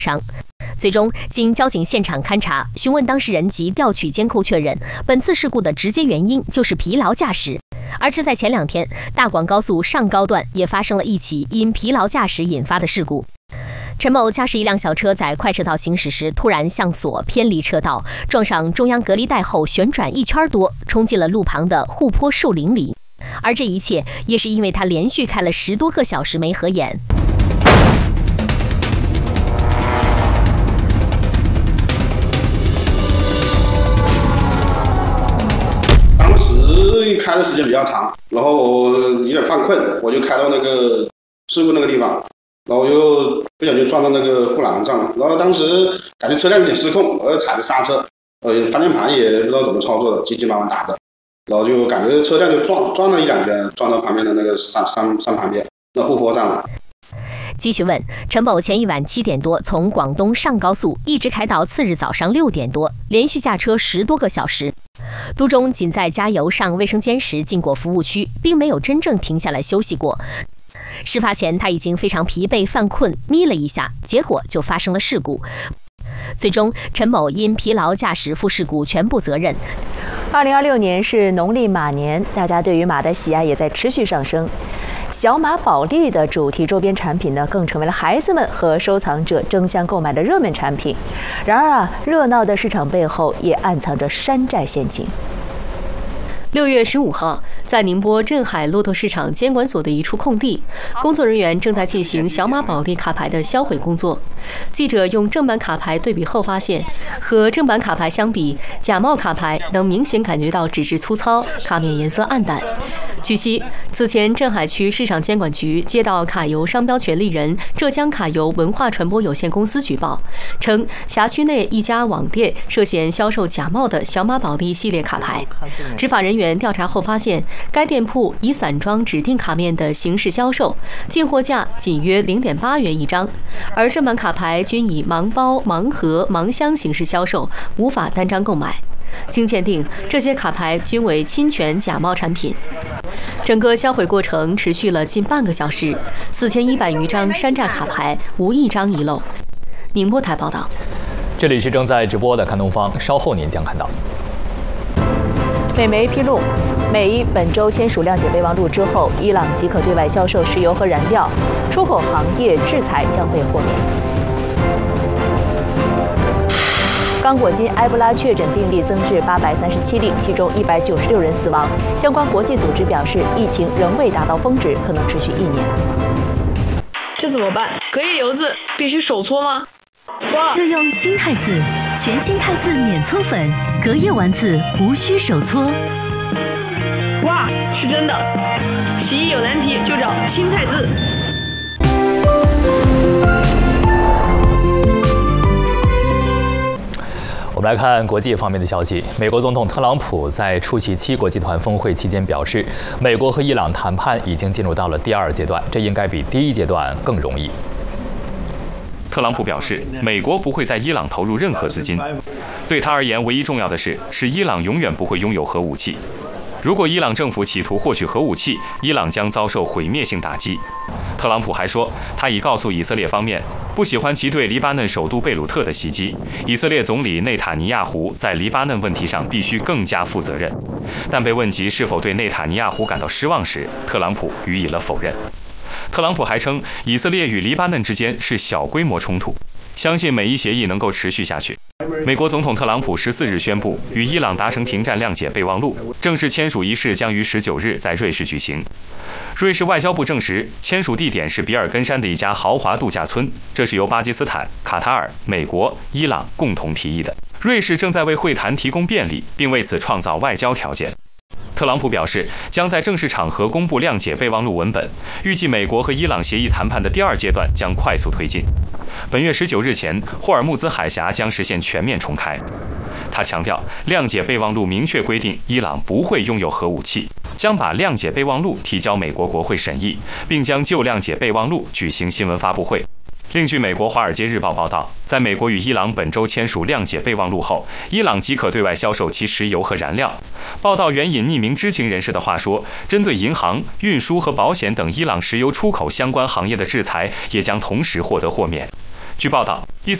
伤。最终，经交警现场勘查、询问当事人及调取监控确认，本次事故的直接原因就是疲劳驾驶。而是在前2天，大广高速上高段也发生了一起因疲劳驾驶引发的事故。陈某驾驶一辆小车在快车道行驶时，突然向左偏离车道，撞上中央隔离带后旋转1圈多，冲进了路旁的护坡树林里。而这一切也是因为他连续开了10多个小时没合眼。 当时开的时间比较长，然后我有点犯困，我就开到那个事故那个地方。然后又不小心撞到那个护栏上了，然后当时感觉车辆有点失控，我踩着刹车，方向盘也不知道怎么操作的，急急忙忙打着，然后就感觉车辆就撞了1-2圈，撞到旁边的那个山旁边那护坡上了。 继续问，陈某前一晚7点多从广东上高速一直开到次日早上6点多，连续驾车10多个小时，途中仅在加油上卫生间时经过服务区，并没有真正停下来休息过。事发前他已经非常疲惫犯困，眯了一下，结果就发生了事故。最终，陈某因疲劳驾驶负事故全部责任。 2026年是农历马年，大家对于马的喜爱也在持续上升。小马宝莉的主题周边产品呢，更成为了孩子们和收藏者争相购买的热门产品。然而热闹的市场背后也暗藏着山寨陷阱。 6月15号，在宁波镇海骆驼市场监管所的一处空地，工作人员正在进行小马宝莉卡牌的销毁工作。记者用正版卡牌对比后发现，和正版卡牌相比，假冒卡牌能明显感觉到纸质粗糙，卡面颜色暗淡。据悉，此前镇海区市场监管局接到卡油商标权利人浙江卡油文化传播有限公司举报，称辖区内一家网店涉嫌销售假冒的小马宝莉系列卡牌。执法人员调查后发现，该店铺以散装指定卡面的形式销售，进货价仅约0.8元一张，而正版卡牌均以盲包、盲盒、盲箱形式销售，无法单张购买。经鉴定，这些卡牌均为侵权假冒产品。整个销毁过程持续了近半个小时，4100余张山寨卡牌无一张遗漏。宁波台报道。 这里是正在直播的看东方，稍后您将看到。 美媒披露，美本周签署谅解备忘录之后，伊朗即可对外销售石油和燃料，出口行业制裁将被豁免。刚果金埃博拉确诊病例增至837例，其中196人死亡。相关国际组织表示，疫情仍未达到峰值，可能持续1年。 这怎么办？隔夜油渍必须手搓吗？ 就用新汰渍，全新汰渍免搓粉，隔夜丸子无需手搓。 哇，是真的！洗衣有难题就找新汰渍。 我们来看国际方面的消息。美国总统特朗普在出席7国集团峰会期间表示，美国和伊朗谈判已经进入到了第2阶段，这应该比第1阶段更容易。 特朗普表示，美国不会在伊朗投入任何资金。对他而言，唯一重要的是伊朗永远不会拥有核武器。如果伊朗政府企图获取核武器，伊朗将遭受毁灭性打击。特朗普还说，他已告诉以色列方面，不喜欢其对黎巴嫩首都贝鲁特的袭击。以色列总理内塔尼亚胡在黎巴嫩问题上必须更加负责任。但被问及是否对内塔尼亚胡感到失望时，特朗普予以了否认。特朗普还称，以色列与黎巴嫩之间是小规模冲突，相信美伊协议能够持续下去。美国总统特朗普14日宣布，与伊朗达成停战谅解备忘录，正式签署仪式将于19日在瑞士举行。瑞士外交部证实，签署地点是比尔根山的一家豪华度假村，这是由巴基斯坦、卡塔尔、美国、伊朗共同提议的。瑞士正在为会谈提供便利，并为此创造外交条件。特朗普表示，将在正式场合公布谅解备忘录文本，预计美国和伊朗协议谈判的第2阶段将快速推进。本月19日前，霍尔木兹海峡将实现全面重开。他强调，谅解备忘录明确规定，伊朗不会拥有核武器，将把谅解备忘录提交美国国会审议，并将就谅解备忘录举行新闻发布会。另据美国《华尔街日报》报道，在美国与伊朗本周签署谅解备忘录后，伊朗即可对外销售其石油和燃料。报道援引匿名知情人士的话说，针对银行、运输和保险等伊朗石油出口相关行业的制裁也将同时获得豁免。 据报道，